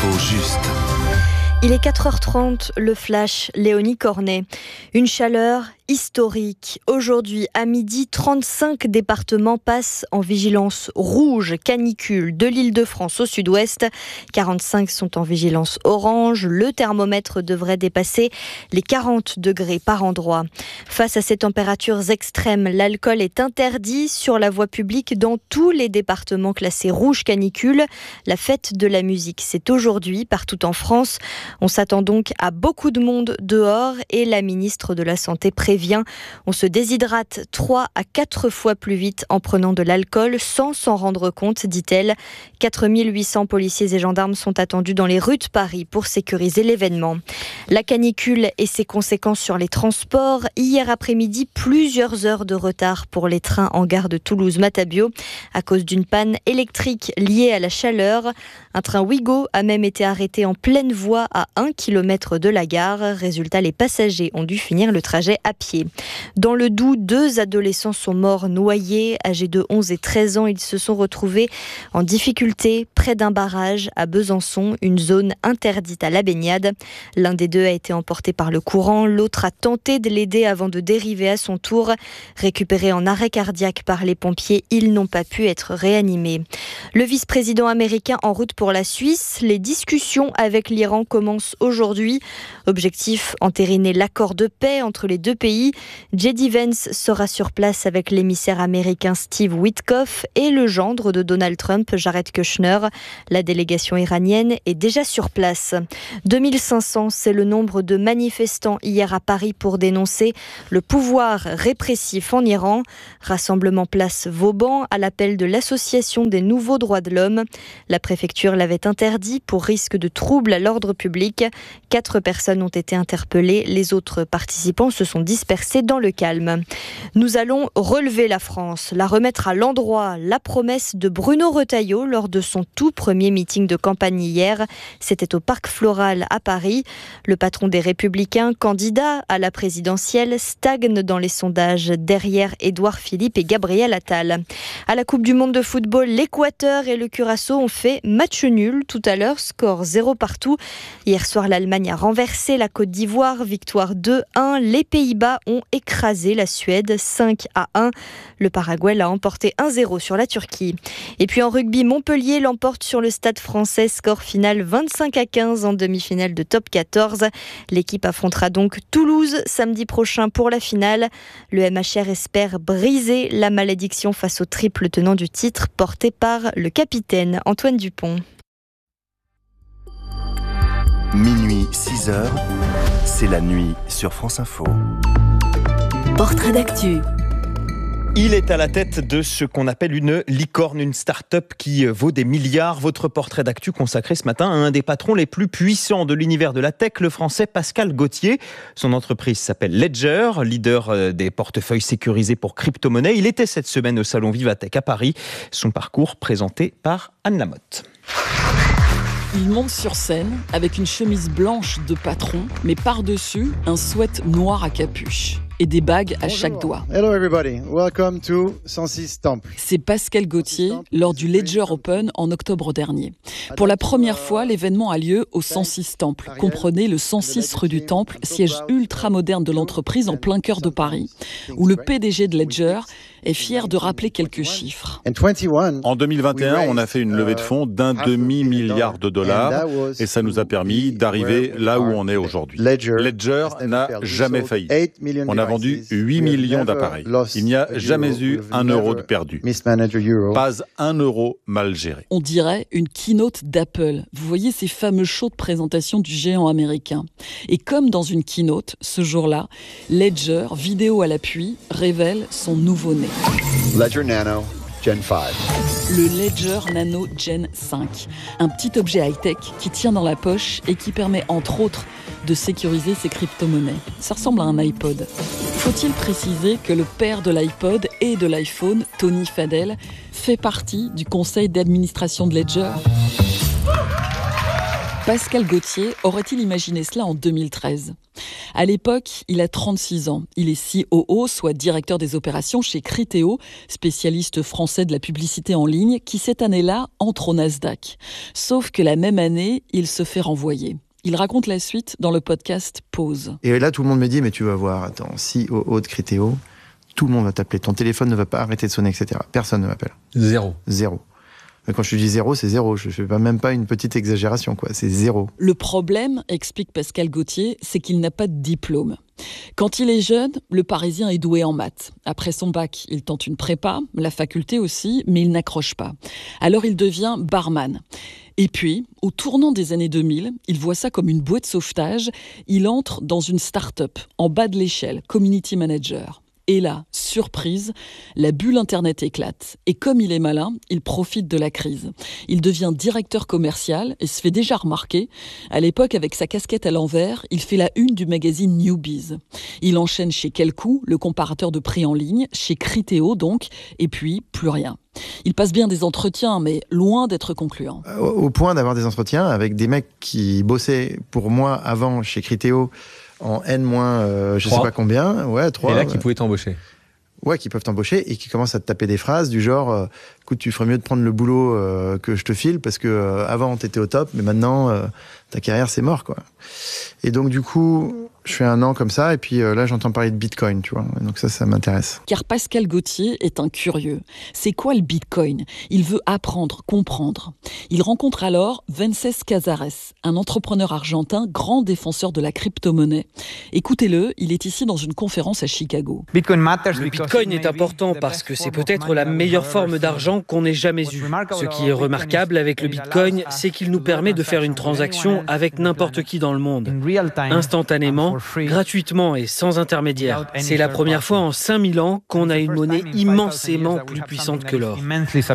L'info juste. Il est 4h30, le flash, Léonie Cornet. Une chaleur historique. Aujourd'hui, à midi, 35 départements passent en vigilance rouge, canicule, de l'Île-de-France au sud-ouest. 45 sont en vigilance orange. Le thermomètre devrait dépasser les 40 degrés par endroit. Face à ces températures extrêmes, l'alcool est interdit sur la voie publique dans tous les départements classés rouge canicule. La fête de la musique, c'est aujourd'hui partout en France. On s'attend donc à beaucoup de monde dehors et la ministre de la Santé prévient. On se déshydrate 3 à 4 fois plus vite en prenant de l'alcool sans s'en rendre compte, dit-elle. 4800 policiers et gendarmes sont attendus dans les rues de Paris pour sécuriser l'événement. La canicule et ses conséquences sur les transports. Hier après-midi, plusieurs heures de retard pour les trains en gare de Toulouse-Matabio à cause d'une panne électrique liée à la chaleur. Un train Ouigo a même été arrêté en pleine voie à 1 km de la gare. Résultat, les passagers ont dû finir le trajet à pied. Dans le Doubs, 2 adolescents sont morts noyés. Âgés de 11 et 13 ans, ils se sont retrouvés en difficulté près d'un barrage à Besançon, une zone interdite à la baignade. L'un des deux a été emporté par le courant. L'autre a tenté de l'aider avant de dériver à son tour. Récupérés en arrêt cardiaque par les pompiers, ils n'ont pas pu être réanimés. Le vice-président américain en route pour la Suisse. Les discussions avec l'Iran commencent aujourd'hui. Objectif, entériner l'accord de paix entre les deux pays. J.D. Vance sera sur place avec l'émissaire américain Steve Witkoff et le gendre de Donald Trump, Jared Kushner. La délégation iranienne est déjà sur place. 2500, c'est le nombre de manifestants hier à Paris pour dénoncer le pouvoir répressif en Iran. Rassemblement place Vauban à l'appel de l'Association des nouveaux droits de l'homme. La préfecture l'avait interdit pour risque de trouble à l'ordre public. 4 personnes ont été interpellées. Les autres participants se sont dispersés dans le calme. Nous allons relever la France, la remettre à l'endroit. La promesse de Bruno Retailleau lors de son tout premier meeting de campagne hier. C'était au Parc Floral à Paris. Le patron des Républicains, candidat à la présidentielle, stagne dans les sondages derrière Édouard Philippe et Gabriel Attal. À la Coupe du Monde de football, l'Équateur et le Curaçao ont fait match nul tout à l'heure, score 0 partout. Hier soir, l'Allemagne a renversé la Côte d'Ivoire, victoire 2-1. Les Pays-Bas ont écrasé la Suède 5-1. Le Paraguay l'a emporté 1-0 sur la Turquie. Et puis en rugby, Montpellier l'emporte sur le Stade Français, score final 25-15 en demi-finale de top 14. L'équipe affrontera donc Toulouse samedi prochain pour la finale. Le MHR espère briser la malédiction face au triple tenant du titre porté par le capitaine Antoine Dupont. Minuit 6h, c'est la nuit sur France Info. Portrait d'actu. Il est à la tête de ce qu'on appelle une licorne, une start-up qui vaut des milliards. Votre portrait d'actu consacré ce matin à un des patrons les plus puissants de l'univers de la tech, le français Pascal Gauthier. Son entreprise s'appelle Ledger, leader des portefeuilles sécurisés pour crypto-monnaies. Il était cette semaine au salon Vivatech à Paris. Son parcours présenté par Anne Lamotte. Il monte sur scène avec une chemise blanche de patron, mais par-dessus, un sweat noir à capuche et des bagues à chaque doigt. Hello everybody, welcome to 106 Temple. C'est Pascal Gauthier lors du Ledger Open en octobre dernier. Pour la première fois, l'événement a lieu au 106 Temple. Comprenez le 106 rue du Temple, siège ultra-moderne de l'entreprise en plein cœur de Paris, où le PDG de Ledger est fier de rappeler quelques chiffres. En 2021, on a fait une levée de fonds d'1 demi-milliard de dollars et ça nous a permis d'arriver là où on est aujourd'hui. Ledger n'a jamais failli. On a vendu 8 millions d'appareils. Il n'y a jamais eu un euro de perdu. Pas un euro mal géré. On dirait une keynote d'Apple. Vous voyez ces fameux shows de présentation du géant américain. Et comme dans une keynote, ce jour-là, Ledger, vidéo à l'appui, révèle son nouveau-né. Ledger Nano Gen 5. Le Ledger Nano Gen 5. Un petit objet high-tech qui tient dans la poche et qui permet entre autres de sécuriser ses crypto-monnaies. Ça ressemble à un iPod. Faut-il préciser que le père de l'iPod et de l'iPhone, Tony Fadell, fait partie du conseil d'administration de Ledger ? Pascal Gauthier aurait-il imaginé cela en 2013 ? À l'époque, il a 36 ans. Il est COO, soit directeur des opérations chez Criteo, spécialiste français de la publicité en ligne, qui cette année-là entre au Nasdaq. Sauf que la même année, il se fait renvoyer. Il raconte la suite dans le podcast Pause. Et là, tout le monde me dit, mais tu vas voir, attends, COO de Criteo, tout le monde va t'appeler. Ton téléphone ne va pas arrêter de sonner, etc. Personne ne m'appelle. Zéro. Mais quand je dis zéro, c'est zéro. Je ne fais même pas une petite exagération, quoi. C'est zéro. Le problème, explique Pascal Gauthier, c'est qu'il n'a pas de diplôme. Quand il est jeune, le Parisien est doué en maths. Après son bac, il tente une prépa, la faculté aussi, mais il n'accroche pas. Alors il devient barman. Et puis, au tournant des années 2000, il voit ça comme une bouée de sauvetage. Il entre dans une start-up, en bas de l'échelle, community manager. Et là, surprise, la bulle Internet éclate. Et comme il est malin, il profite de la crise. Il devient directeur commercial et se fait déjà remarquer. À l'époque, avec sa casquette à l'envers, il fait la une du magazine Newbiz. Il enchaîne chez Quelcou, le comparateur de prix en ligne, chez Criteo donc, et puis plus rien. Il passe bien des entretiens, mais loin d'être concluant. Au point d'avoir des entretiens avec des mecs qui bossaient pour moi avant chez Criteo, en N-, je sais pas combien. Ouais, 3. Et là, qui pouvaient t'embaucher. Ouais, qui peuvent t'embaucher et qui commencent à te taper des phrases du genre écoute, tu ferais mieux de prendre le boulot que je te file parce que avant t'étais au top, mais maintenant ta carrière c'est mort, quoi. Et donc du coup, je fais 1 an comme ça et puis là j'entends parler de Bitcoin, tu vois. Donc ça m'intéresse. Car Pascal Gauthier est un curieux. C'est quoi le Bitcoin ? Il veut apprendre, comprendre. Il rencontre alors Wences Casares, un entrepreneur argentin, grand défenseur de la crypto-monnaie. Écoutez-le, il est ici dans une conférence à Chicago. Le Bitcoin est important parce que c'est peut-être la meilleure forme d'argent qu'on ait jamais eue. Ce qui est remarquable avec le Bitcoin, c'est qu'il nous permet de faire une transaction avec n'importe qui dans le monde, instantanément, gratuitement et sans intermédiaire. C'est la première fois en 5000 ans qu'on a une monnaie immensément plus puissante que l'or.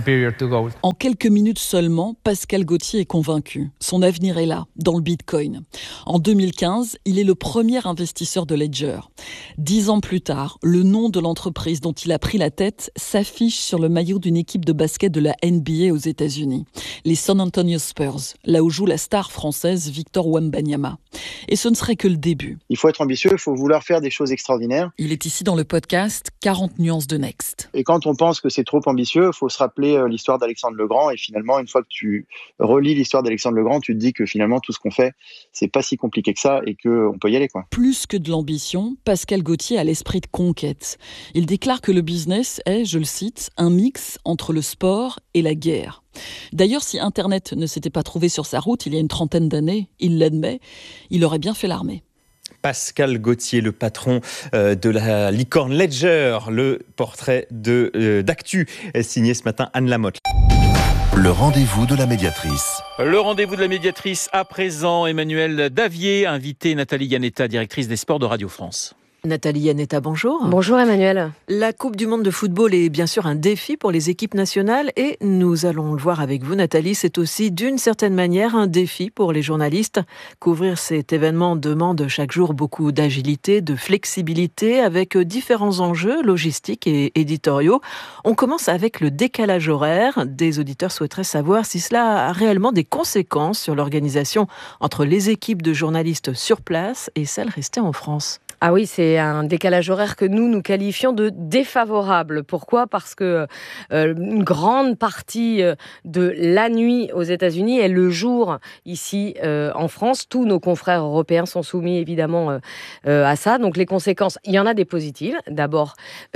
En quelques minutes seulement, Pascal Gauthier est convaincu. Son avenir est là, dans le Bitcoin. En 2015, il est le premier investisseur de Ledger. 10 ans plus tard, le nom de l'entreprise dont il a pris la tête s'affiche sur le maillot d'une équipe de basket de la NBA aux États-Unis, les San Antonio Spurs, là où joue la star française Victor Wembanyama. Et ce ne serait que le début. Il faut être ambitieux, il faut vouloir faire des choses extraordinaires. Il est ici dans le podcast 40 nuances de Next. Et quand on pense que c'est trop ambitieux, il faut se rappeler l'histoire d'Alexandre le Grand. Et finalement, une fois que tu relis l'histoire d'Alexandre le Grand, tu te dis que finalement, tout ce qu'on fait, c'est pas si compliqué que ça et qu'on peut y aller, quoi. Plus que de l'ambition, Pascal Gauthier a l'esprit de conquête. Il déclare que le business est, je le cite, un mix entre le sport et la guerre. D'ailleurs, si Internet ne s'était pas trouvé sur sa route il y a une 30aine d'années, il l'admet, il aurait bien fait l'armée. Pascal Gauthier, le patron de la licorne Ledger, le portrait d'Actu, signé ce matin Anne Lamotte. Le rendez-vous de la médiatrice. Le rendez-vous de la médiatrice à présent, Emmanuel Davier, invité Nathalie Yanetta, directrice des sports de Radio France. Nathalie Yanetta, bonjour. Bonjour Emmanuel. La Coupe du monde de football est bien sûr un défi pour les équipes nationales et nous allons le voir avec vous Nathalie, c'est aussi d'une certaine manière un défi pour les journalistes. Couvrir cet événement demande chaque jour beaucoup d'agilité, de flexibilité avec différents enjeux logistiques et éditoriaux. On commence avec le décalage horaire. Des auditeurs souhaiteraient savoir si cela a réellement des conséquences sur l'organisation entre les équipes de journalistes sur place et celles restées en France. Ah oui, c'est un décalage horaire que nous qualifions de défavorable. Pourquoi ? Parce que une grande partie de la nuit aux États-Unis est le jour ici en France. Tous nos confrères européens sont soumis évidemment à ça. Donc les conséquences, il y en a des positives. D'abord,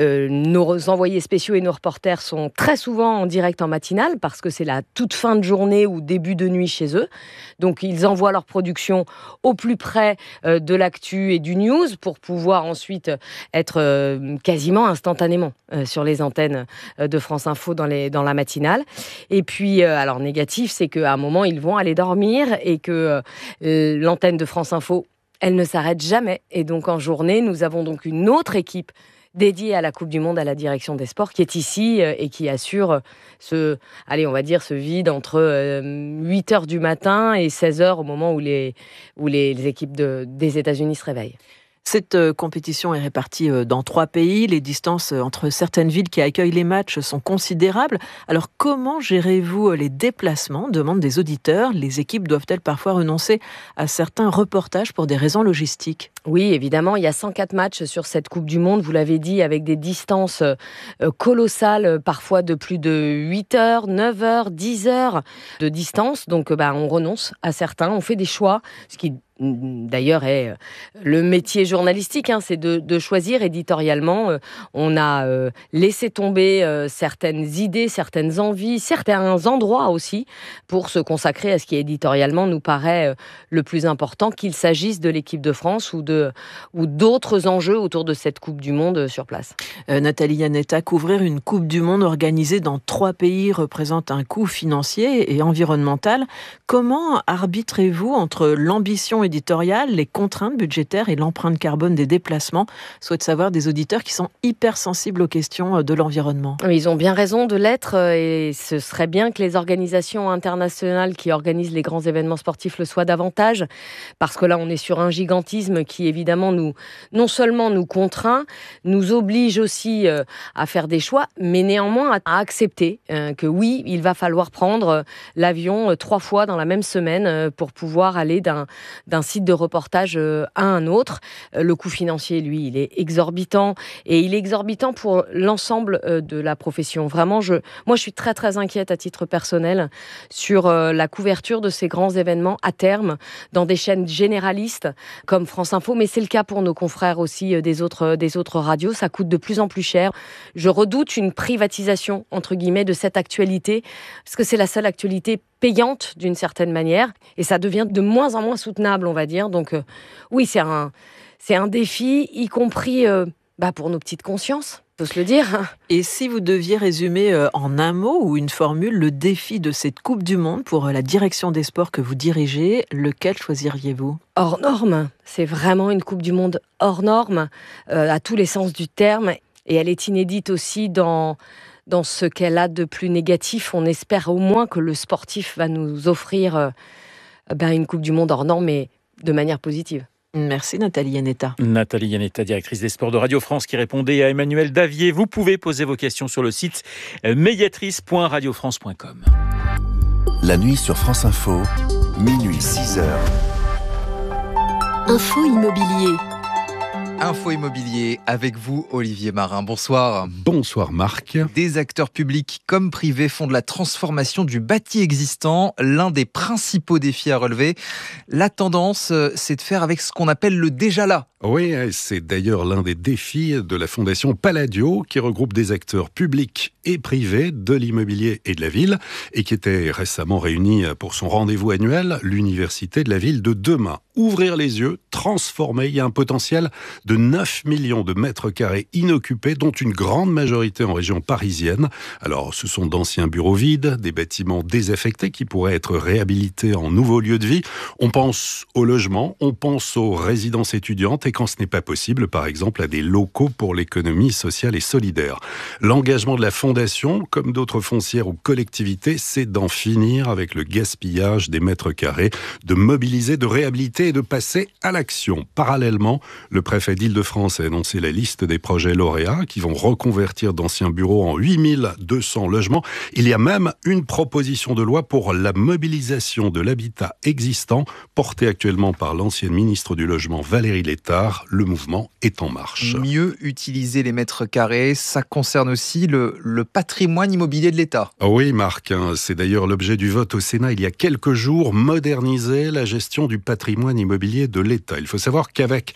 nos envoyés spéciaux et nos reporters sont très souvent en direct en matinale parce que c'est la toute fin de journée ou début de nuit chez eux. Donc ils envoient leur production au plus près de l'actu et du news pour pouvoir ensuite être quasiment instantanément sur les antennes de France Info dans la matinale. Et puis, alors négatif, c'est qu'à un moment, ils vont aller dormir et que l'antenne de France Info, elle ne s'arrête jamais. Et donc en journée, nous avons donc une autre équipe dédiée à la Coupe du Monde, à la direction des sports, qui est ici et qui assure ce vide entre 8h du matin et 16h au moment où les équipes des États-Unis se réveillent. Cette compétition est répartie dans 3 pays. Les distances entre certaines villes qui accueillent les matchs sont considérables. Alors comment gérez-vous les déplacements ? Demandent des auditeurs. Les équipes doivent-elles parfois renoncer à certains reportages pour des raisons logistiques ? Oui, évidemment, il y a 104 matchs sur cette Coupe du Monde, vous l'avez dit, avec des distances colossales, parfois de plus de 8 heures, 9 heures, 10 heures de distance. Donc on renonce à certains, on fait des choix, ce qui d'ailleurs est le métier journalistique, c'est de choisir éditorialement. On a laissé tomber certaines idées, certaines envies, certains endroits aussi, pour se consacrer à ce qui éditorialement nous paraît le plus important, qu'il s'agisse de l'équipe de France ou d'autres enjeux autour de cette Coupe du Monde sur place. Nathalie Iannetta, couvrir une Coupe du Monde organisée dans 3 pays représente un coût financier et environnemental. Comment arbitrez-vous entre l'ambition éditoriale, les contraintes budgétaires et l'empreinte carbone des déplacements ? Souhaite savoir des auditeurs qui sont hyper sensibles aux questions de l'environnement. Ils ont bien raison de l'être et ce serait bien que les organisations internationales qui organisent les grands événements sportifs le soient davantage, parce que là on est sur un gigantisme qui évidemment non seulement nous contraint, nous oblige aussi à faire des choix, mais néanmoins à accepter que oui, il va falloir prendre l'avion 3 fois dans la même semaine pour pouvoir aller d'un site de reportage à un autre. Le coût financier, lui, il est exorbitant et il est exorbitant pour l'ensemble de la profession. Vraiment, moi je suis très très inquiète à titre personnel sur la couverture de ces grands événements à terme dans des chaînes généralistes comme France Info, mais c'est le cas pour nos confrères aussi des autres radios. Ça coûte de plus en plus cher. Je redoute une privatisation, entre guillemets, de cette actualité, parce que c'est la seule actualité payante d'une certaine manière, et ça devient de moins en moins soutenable, on va dire. Donc oui, c'est un défi, y compris pour nos petites consciences, faut se le dire. Et si vous deviez résumer en un mot ou une formule le défi de cette Coupe du Monde pour la direction des sports que vous dirigez, lequel choisiriez-vous ? Hors norme, c'est vraiment une Coupe du Monde hors norme, à tous les sens du terme, et elle est inédite aussi dans ce qu'elle a de plus négatif. On espère au moins que le sportif va nous offrir une Coupe du Monde hors norme, mais de manière positive. Merci Nathalie Iannetta. Nathalie Iannetta, directrice des sports de Radio France, qui répondait à Emmanuel Davier. Vous pouvez poser vos questions sur le site médiatrice.radiofrance.com. La nuit sur France Info, minuit 6h. Info immobilier. Info immobilier avec vous, Olivier Marin. Bonsoir. Bonsoir Marc. Des acteurs publics comme privés font de la transformation du bâti existant l'un des principaux défis à relever. La tendance, c'est de faire avec ce qu'on appelle le déjà là. Oui, c'est d'ailleurs l'un des défis de la Fondation Palladio, qui regroupe des acteurs publics et privés de l'immobilier et de la ville, et qui était récemment réunie pour son rendez-vous annuel, l'Université de la ville de demain. Ouvrir les yeux, transformer, il y a un potentiel de 9 millions de mètres carrés inoccupés, dont une grande majorité en région parisienne. Alors, ce sont d'anciens bureaux vides, des bâtiments désaffectés qui pourraient être réhabilités en nouveaux lieux de vie. On pense au logement, on pense aux résidences étudiantes, et quand ce n'est pas possible, par exemple, à des locaux pour l'économie sociale et solidaire. L'engagement de la Fondation, comme d'autres foncières ou collectivités, c'est d'en finir avec le gaspillage des mètres carrés, de mobiliser, de réhabiliter et de passer à l'action. Parallèlement, le préfet d'Île-de-France a annoncé la liste des projets lauréats qui vont reconvertir d'anciens bureaux en 8200 logements. Il y a même une proposition de loi pour la mobilisation de l'habitat existant, portée actuellement par l'ancienne ministre du Logement Valérie Létard. Le mouvement est en marche. Mieux utiliser les mètres carrés, ça concerne aussi le patrimoine immobilier de l'État. Oui, Marc, c'est d'ailleurs l'objet du vote au Sénat il y a quelques jours, moderniser la gestion du patrimoine immobilier de l'État. Il faut savoir qu'avec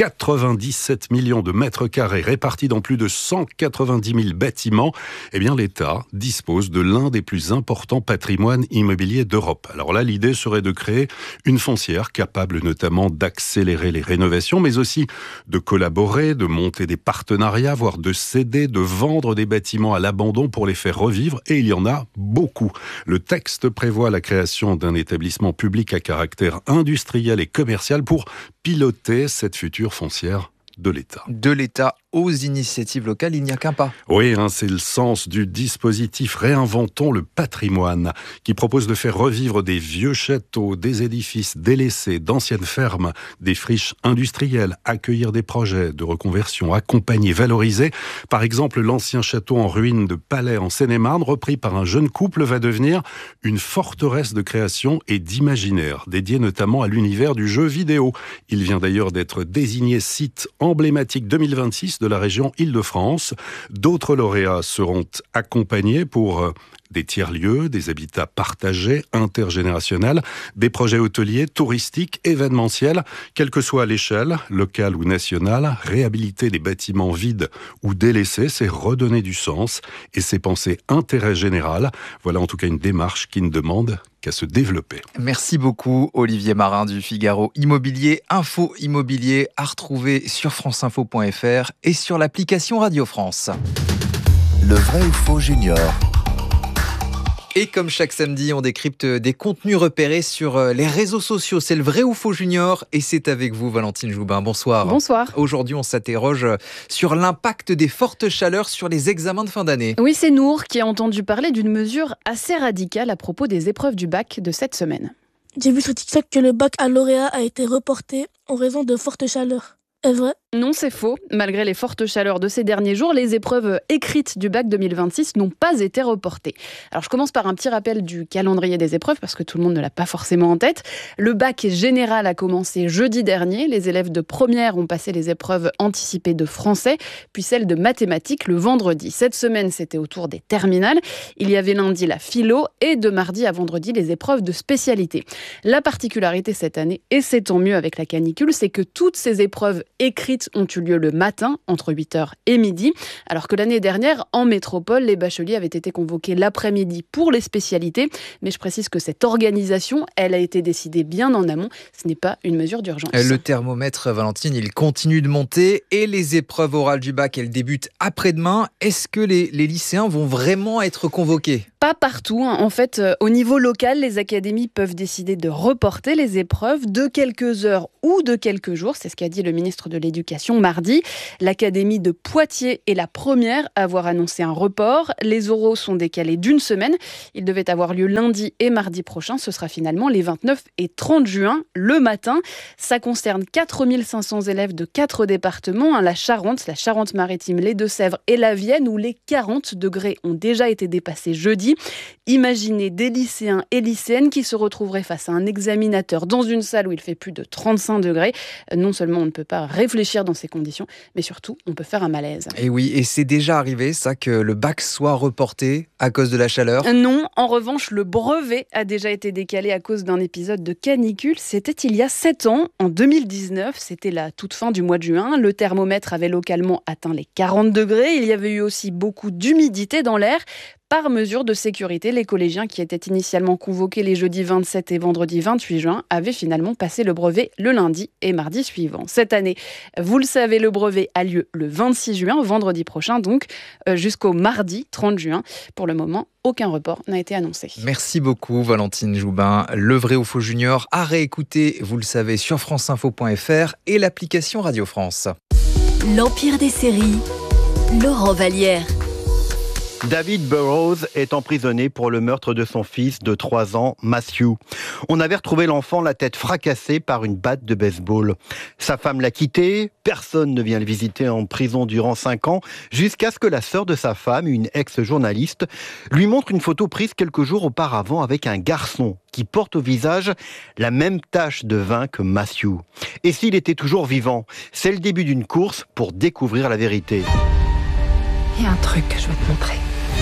97 millions de mètres carrés répartis dans plus de 190 000 bâtiments, l'État dispose de l'un des plus importants patrimoines immobiliers d'Europe. Alors là, l'idée serait de créer une foncière capable notamment d'accélérer les rénovations, mais aussi de collaborer, de monter des partenariats, voire de céder, de vendre des bâtiments à l'abandon pour les faire revivre, et il y en a beaucoup. Le texte prévoit la création d'un établissement public à caractère industriel et commercial pour piloter cette future foncière de l'État. De l'État aux initiatives locales, il n'y a qu'un pas. Oui, c'est le sens du dispositif Réinventons le patrimoine, qui propose de faire revivre des vieux châteaux, des édifices délaissés, d'anciennes fermes, des friches industrielles, accueillir des projets de reconversion, accompagner, valoriser. Par exemple, l'ancien château en ruine de Palais en Seine-et-Marne, repris par un jeune couple, va devenir une forteresse de création et d'imaginaire, dédiée notamment à l'univers du jeu vidéo. Il vient d'ailleurs d'être désigné site emblématique 2026 de la région Île-de-France. D'autres lauréats seront accompagnés pour des tiers-lieux, des habitats partagés, intergénérationnels, des projets hôteliers, touristiques, événementiels, quelle que soit l'échelle, locale ou nationale. Réhabiliter des bâtiments vides ou délaissés, c'est redonner du sens et c'est penser intérêt général. Voilà en tout cas une démarche qui ne demande qu'à se développer. Merci beaucoup Olivier Marin du Figaro Immobilier. Info immobilier à retrouver sur franceinfo.fr et sur l'application Radio France. Le vrai ou faux junior. Et comme chaque samedi, on décrypte des contenus repérés sur les réseaux sociaux. C'est le vrai ou faux junior et c'est avec vous Valentine Joubin. Bonsoir. Bonsoir. Aujourd'hui, on s'interroge sur l'impact des fortes chaleurs sur les examens de fin d'année. Oui, c'est Nour qui a entendu parler d'une mesure assez radicale à propos des épreuves du bac de cette semaine. J'ai vu sur TikTok que le baccalauréat a été reporté en raison de fortes chaleurs. Est vrai ? Non, c'est faux. Malgré les fortes chaleurs de ces derniers jours, les épreuves écrites du bac 2026 n'ont pas été reportées. Alors, je commence par un petit rappel du calendrier des épreuves, parce que tout le monde ne l'a pas forcément en tête. Le bac général a commencé jeudi dernier. Les élèves de première ont passé les épreuves anticipées de français, puis celles de mathématiques le vendredi. Cette semaine, c'était au tour des terminales. Il y avait lundi la philo et de mardi à vendredi les épreuves de spécialité. La particularité cette année, et c'est tant mieux avec la canicule, c'est que toutes ces épreuves écrites ont eu lieu le matin, entre 8h et midi, alors que l'année dernière, en métropole, les bacheliers avaient été convoqués l'après-midi pour les spécialités. Mais je précise que cette organisation, elle a été décidée bien en amont. Ce n'est pas une mesure d'urgence. Le thermomètre, Valentine, il continue de monter et les épreuves orales du bac, elles débutent après-demain. Est-ce que les lycéens vont vraiment être convoqués ? Pas partout. En fait, au niveau local, les académies peuvent décider de reporter les épreuves de quelques heures ou de quelques jours. C'est ce qu'a dit le ministre de l'Éducation mardi. L'académie de Poitiers est la première à avoir annoncé un report. Les oraux sont décalés d'une semaine. Ils devaient avoir lieu lundi et mardi prochain. Ce sera finalement les 29 et 30 juin, le matin. Ça concerne 4500 élèves de 4 départements. La Charente-Maritime, les Deux-Sèvres et la Vienne, où les 40 degrés ont déjà été dépassés jeudi. Imaginez des lycéens et lycéennes qui se retrouveraient face à un examinateur dans une salle où il fait plus de 35 degrés. Non seulement on ne peut pas réfléchir dans ces conditions, mais surtout on peut faire un malaise. Et oui, et c'est déjà arrivé ça que le bac soit reporté à cause de la chaleur ? Non, en revanche, le brevet a déjà été décalé à cause d'un épisode de canicule. C'était il y a 7 ans, en 2019, c'était la toute fin du mois de juin. Le thermomètre avait localement atteint les 40 degrés. Il y avait eu aussi beaucoup d'humidité dans l'air. Par mesure de sécurité, les collégiens qui étaient initialement convoqués les jeudis 27 et vendredi 28 juin avaient finalement passé le brevet le lundi et mardi suivant. Cette année, vous le savez, le brevet a lieu le 26 juin, vendredi prochain, donc jusqu'au mardi 30 juin. Pour le moment, aucun report n'a été annoncé. Merci beaucoup Valentine Joubin. Le vrai ou faux junior à réécouter, vous le savez, sur franceinfo.fr et l'application Radio France. L'Empire des séries, Laurent Vallière. David Burrows est emprisonné pour le meurtre de son fils de 3 ans, Matthew. On avait retrouvé l'enfant la tête fracassée par une batte de baseball. Sa femme l'a quitté, personne ne vient le visiter en prison durant 5 ans, jusqu'à ce que la sœur de sa femme, une ex-journaliste, lui montre une photo prise quelques jours auparavant avec un garçon qui porte au visage la même tache de vin que Matthew. Et s'il était toujours vivant, c'est le début d'une course pour découvrir la vérité. Il y a un truc que je veux te montrer.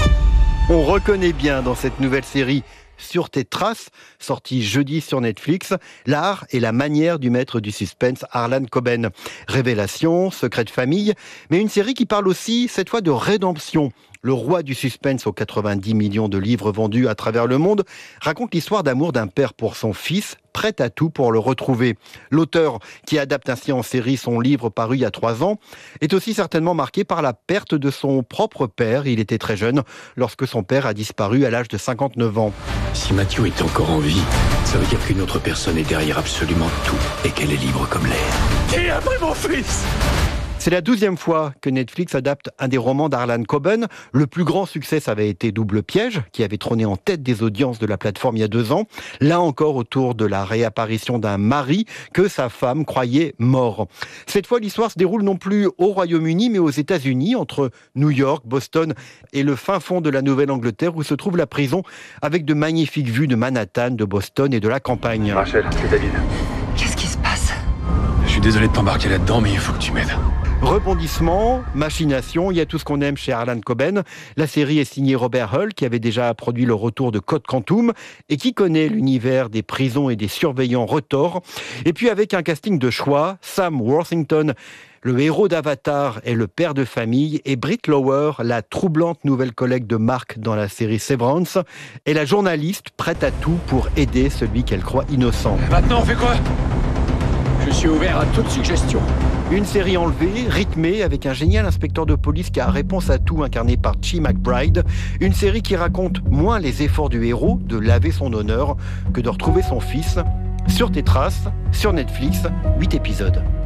On reconnaît bien dans cette nouvelle série Sur tes traces, sortie jeudi sur Netflix, l'art et la manière du maître du suspense Harlan Coben. Révélation, secret de famille, mais une série qui parle aussi cette fois de rédemption. Le roi du suspense aux 90 millions de livres vendus à travers le monde raconte l'histoire d'amour d'un père pour son fils, prêt à tout pour le retrouver. L'auteur, qui adapte ainsi en série son livre paru il y a 3 ans, est aussi certainement marqué par la perte de son propre père. Il était très jeune lorsque son père a disparu à l'âge de 59 ans. Si Matthew est encore en vie, ça veut dire qu'une autre personne est derrière absolument tout et qu'elle est libre comme l'air. Qui a pris mon fils ? C'est la 12e fois que Netflix adapte un des romans d'Harlan Coben. Le plus grand succès, ça avait été Double Piège, qui avait trôné en tête des audiences de la plateforme il y a 2 ans. Là encore, autour de la réapparition d'un mari que sa femme croyait mort. Cette fois, l'histoire se déroule non plus au Royaume-Uni, mais aux États-Unis, entre New York, Boston et le fin fond de la Nouvelle-Angleterre, où se trouve la prison, avec de magnifiques vues de Manhattan, de Boston et de la campagne. Rachel, c'est David. Qu'est-ce qui se passe? Je suis désolé de t'embarquer là-dedans, mais il faut que tu m'aides. Rebondissement, machination, il y a tout ce qu'on aime chez Harlan Coben. La série est signée Robert Hull, qui avait déjà produit le retour de Code Quantum et qui connaît l'univers des prisons et des surveillants retors. Et puis avec un casting de choix, Sam Worthington, le héros d'Avatar, est le père de famille, et Britt Lower, la troublante nouvelle collègue de Mark dans la série Severance, est la journaliste prête à tout pour aider celui qu'elle croit innocent. Maintenant, on fait quoi? Je suis ouvert à toute suggestion. Une série enlevée, rythmée, avec un génial inspecteur de police qui a réponse à tout, incarné par Chi McBride. Une série qui raconte moins les efforts du héros de laver son honneur que de retrouver son fils. Sur tes traces, sur Netflix, 8 épisodes.